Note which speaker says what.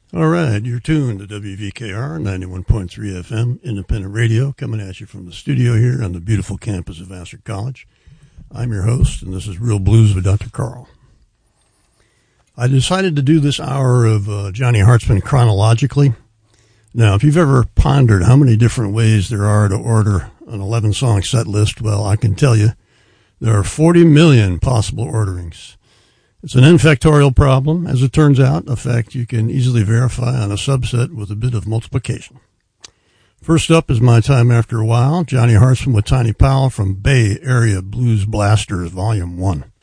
Speaker 1: All right, you're tuned to WVKR 91.3 FM, independent radio, coming at you from the studio here on the beautiful campus of Vassar College. I'm your host, and this is Real Blues with Dr. Carl. I decided to do this hour of Johnny Hartzman chronologically. Now, if you've ever pondered how many different ways there are to order an 11-song set list, well, I can tell you there are 40 million possible orderings. It's an n factorial problem, as it turns out, a fact you can easily verify on a subset with a bit of multiplication. First up is My Time After a While, Johnny Hartzman with Tiny Powell from Bay Area Blues Blasters, Volume 1.